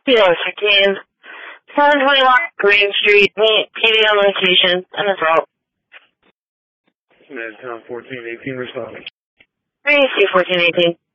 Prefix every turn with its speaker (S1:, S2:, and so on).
S1: 15, 721 Green Street, PD on location, and assault.
S2: Mantown 1418 responding.
S1: Green Street 1418.